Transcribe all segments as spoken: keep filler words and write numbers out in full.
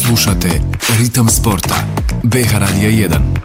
Slušate Ritam sporta. B H Radija jedan.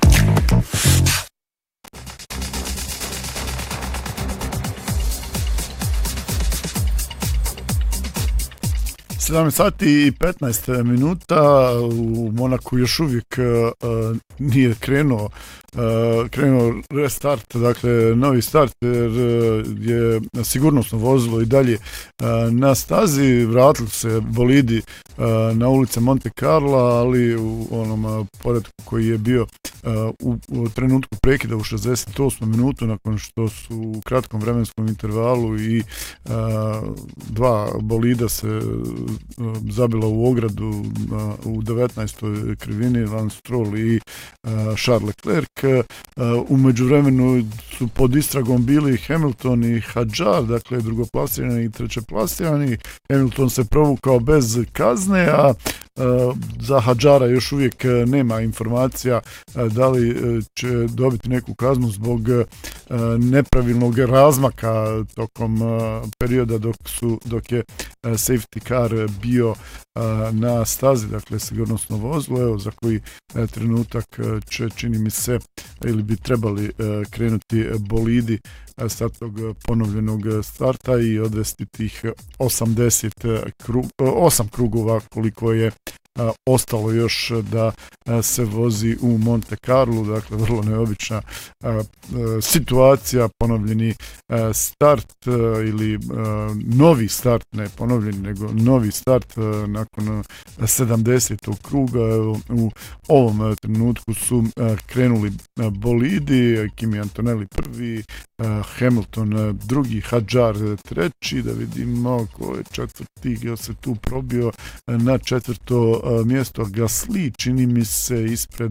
sedamnaest sati i petnaest minuta, u Monaku još uvijek uh, nije krenuo, uh, krenuo restart, dakle novi start, jer uh, je sigurnosno vozilo i dalje uh, na stazi. Vratili se bolidi uh, na ulice Monte Carlo, ali u onom uh, poredku koji je bio uh, u, u trenutku prekida u šezdeset osmom minutu, nakon što su u kratkom vremenskom intervalu i uh, dva bolida se zabila u ogradu u devetnaestoj krivini, Lance Stroll i Charles Leclerc. U međuvremenu su pod istragom bili Hamilton i Hadjar, dakle drugoplasirani i trećeplasirani. Hamilton se provukao bez kazne, a za Hadjara još uvijek nema informacija da li će dobiti neku kaznu zbog nepravilnog razmaka tokom perioda dok su dok je safety car bio na stazi, dakle sigurnosno vozilo, evo za koji trenutak će, čini mi se, ili bi trebali krenuti bolidi sa tog ponovljenog starta i odvesti tih osamdeset krug, osam krugova koliko je a, ostalo još da a, se vozi u Monte Carlo, dakle vrlo neobična a, a, situacija, ponovljeni a, start a, ili a, novi start, ne ponovljeni nego novi start a, nakon sedamdesetog kruga. Evo, u ovom trenutku su a, krenuli a, bolidi, Kimi Antonelli prvi, a, Hamilton drugi, Hadjar treći, da vidimo ko je četvrti, gdje se tu probio na četvrto mjesto Gasly, čini mi se ispred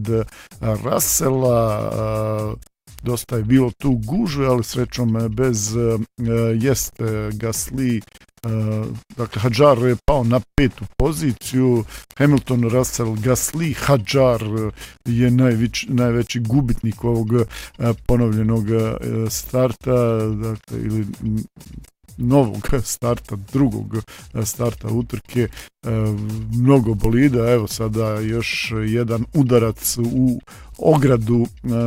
Russella. Dosta je bilo tu gužve, ali srećom bez jeste Gasly. Dakle, Hadjar je pao na petu poziciju, Hamilton, Russell, Gasly, Hadjar je najveći, najveći gubitnik ovog ponovljenog starta, dakle, ili novog starta, drugog starta utrke, mnogo bolida. Evo sada još jedan udarac u ogradu,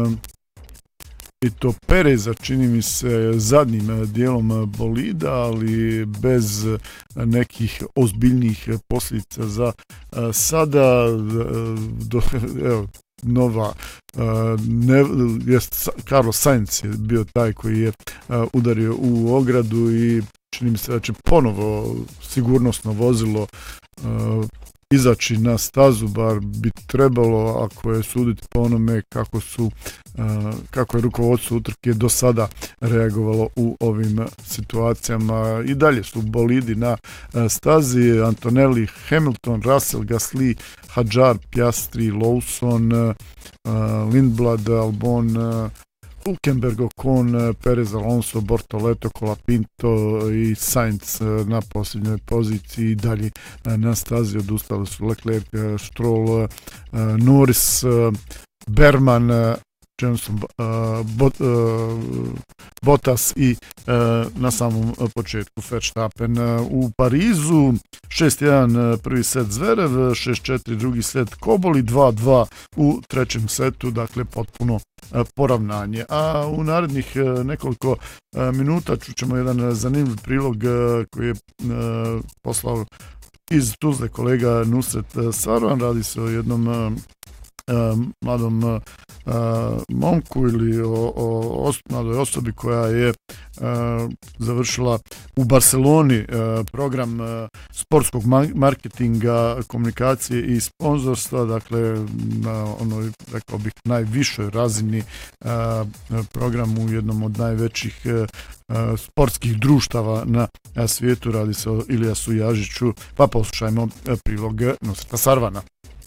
i to Pereza, čini mi se, zadnjim dijelom bolida, ali bez nekih ozbiljnijih posljedica za sada. Do, evo, nova ne, jest, Carlos Sainz je bio taj koji je udario u ogradu i čini mi se da će ponovo sigurnosno vozilo izaći na stazu, bar bi trebalo, ako je suditi po onome kako su kako je rukovodstvo utrke do sada reagovalo u ovim situacijama. I dalje su bolidi na stazi: Antonelli, Hamilton, Russell, Gasly, Hadjar, Piastri, Lawson, Lindblad, Albon, Hülkenberg, Ocon, Perez, Alonso, Bortoleto, Colapinto i Sainz na posljednjoj poziciji. Dalje na stazi odustali su Leclerc, Stroll, Norris, Berman, Johnson, uh, bot, uh, Bottas i uh, na samom početku Verstappen. Uh, u Parizu šest jedan prvi set Zverev, šest četiri drugi set Koboli, dva dva u trećem setu, dakle potpuno uh, poravnanje. A u narednih uh, nekoliko uh, minuta čućemo jedan zanimljiv prilog uh, koji je uh, poslao iz Tuzle kolega Nusret Sarvan. Radi se o jednom uh, Uh, mladom uh, momku ili o, o os, mladoj osobi koja je uh, završila u Barceloni uh, program uh, sportskog marketinga, komunikacije i sponzorstva, dakle na onoj, rekao bih, najvišoj razini, uh, program u jednom od najvećih uh, sportskih društava na svijetu. Radi se o Ilijasu Jažiću, pa poslušajmo prilog Nusreta Sarvana.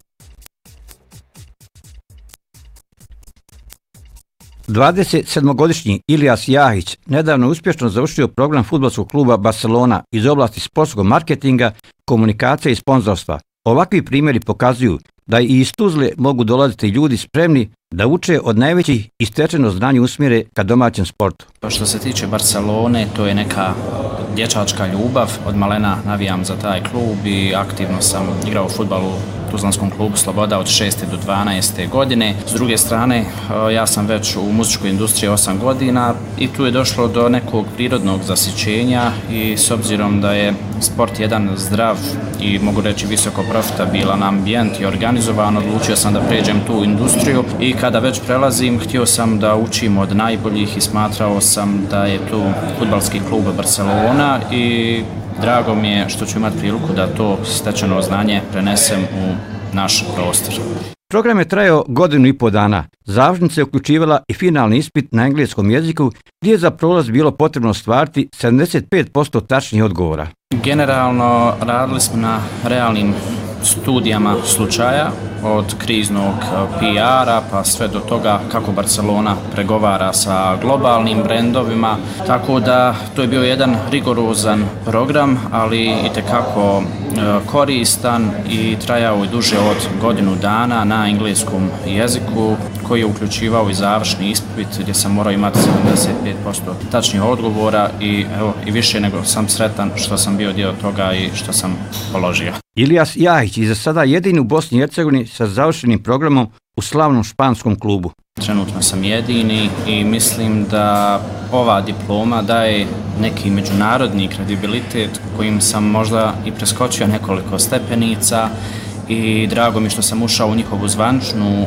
dvadesetsedmogodišnji Ilijas Jahić nedavno uspješno završio program fudbalskog kluba Barcelona iz oblasti sportskog marketinga, komunikacije i sponzorstva. Ovakvi primjeri pokazuju da i iz Tuzle mogu dolaziti ljudi spremni da uče od najvećih i stečeno znanje usmjere ka domaćem sportu. Što se tiče Barcelone, to je neka dječačka ljubav. Od malena navijam za taj klub i aktivno sam igrao u fudbalu Tuzlanskom klubu Sloboda od šeste do dvanaeste godine. S druge strane, ja sam već u muzičkoj industriji osam godina i tu je došlo do nekog prirodnog zasićenja i s obzirom da je sport jedan zdrav i mogu reći visoko profitabilan ambijent i organizovan, odlučio sam da pređem tu industriju i kada već prelazim, htio sam da učim od najboljih i smatrao sam da je tu fudbalski klub Barcelona i drago mi je što ću imati priliku da to stečeno znanje prenesem u naš prostor. Program je trajao godinu i po dana. Završnica je uključivala i finalni ispit na engleskom jeziku gdje je za prolaz bilo potrebno ostvariti sedamdeset pet posto tačnih odgovora. Generalno radili smo na realnim studijama slučaja, od kriznog P R-a pa sve do toga kako Barcelona pregovara sa globalnim brendovima, tako da to je bio jedan rigorozan program, ali itekako koristan i trajao je duže od godinu dana na engleskom jeziku, koji je uključivao i završni ispit gdje sam morao imati sedamdeset pet posto tačnih odgovora i, evo, i više nego sam sretan što sam bio dio toga i što sam položio. Ilijas Jahić je za sada jedini u Bosni i Hercegovini sa završenim programom u slavnom španskom klubu. Trenutno sam jedini i mislim da ova diploma daje neki međunarodni kredibilitet kojim sam možda i preskočio nekoliko stepenica i drago mi što sam ušao u njihovu zvaničnu e,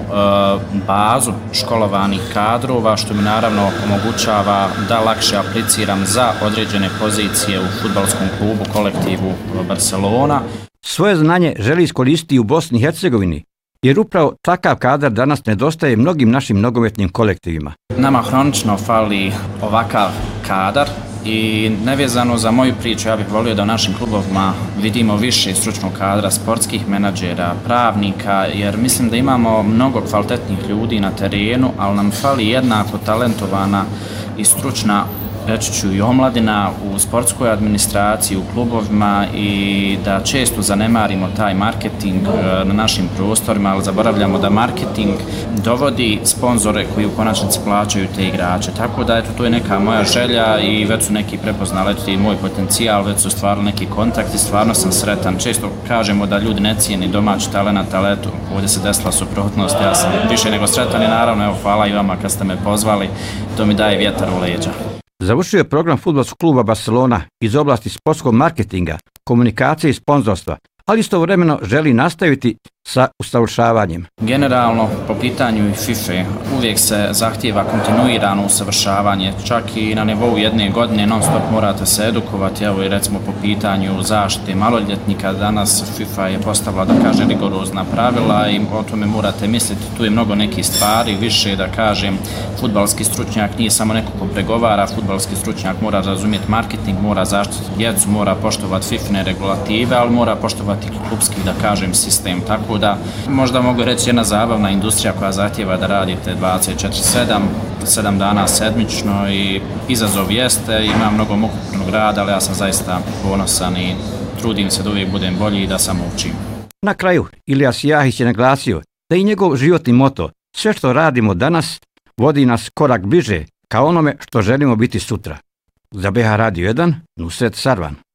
bazu školovanih kadrova, što mi naravno omogućava da lakše apliciram za određene pozicije u fudbalskom klubu, kolektivu Barcelona. Svoje znanje želi iskoristiti u Bosni i Hercegovini, jer upravo takav kadar danas nedostaje mnogim našim nogometnim kolektivima. Nama hronično fali ovakav kadar i nevezano za moju priču, ja bih volio da u našim klubovima vidimo više stručnog kadra, sportskih menadžera, pravnika, jer mislim da imamo mnogo kvalitetnih ljudi na terenu, ali nam fali jednako talentovana i stručna, reći ću, i omladina u sportskoj administraciji, u klubovima i da često zanemarimo taj marketing na našim prostorima, ali zaboravljamo da marketing dovodi sponzore koji u konačnici plaćaju te igrače. Tako da eto, to je neka moja želja i već su neki prepoznali i moj potencijal, već su stvarali neki kontakt i stvarno sam sretan. Često kažemo da ljudi ne cijeni domaći talent, ali eto, ovdje se desila suprotnost, ja sam više nego sretan i naravno, evo, hvala i vama kad ste me pozvali, to mi daje vjetar u leđa. Završio je program fudbalskog kluba Barcelona iz oblasti sportskog marketinga, komunikacije i sponzorstva, ali istovremeno želi nastaviti sa usavršavanjem. Generalno, po pitanju FIFA uvijek se zahtijeva kontinuirano usavršavanje, čak i na nivou jedne godine non stop morate se edukovati, evo i recimo po pitanju zaštite maloljetnika, danas FIFA je postavila, da kaže, rigorozna pravila i o tome morate misliti, tu je mnogo nekih stvari, više da kažem, fudbalski stručnjak nije samo neko ko pregovara, fudbalski stručnjak mora razumjeti marketing, mora zaštiti djecu, mora poštovati FIFA-ne regulative, ali mora poštovati klubski, da kažem, sistem, tako da možda mogu reći jedna zabavna industrija koja zahtijeva da radite dvadeset četiri sedam, sedam dana sedmično i izazov jeste, ima mnogo mukotrpnog rada, ali ja sam zaista ponosan i trudim se da uvijek budem bolji i da samo učim. Na kraju, Ilijas Jahić je naglasio da i njegov životni moto, sve što radimo danas, vodi nas korak bliže ka onome što želimo biti sutra. Za B H Radio jedan, Nusret Sarvan.